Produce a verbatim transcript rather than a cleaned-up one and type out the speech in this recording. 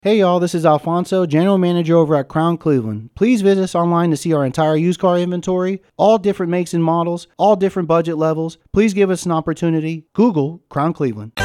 Hey y'all, this is Alfonso, General Manager over at Crown Cleveland. Please visit us online to see our entire used car inventory, all different makes and models, all different budget levels. Please give us an opportunity. Google Crown Cleveland.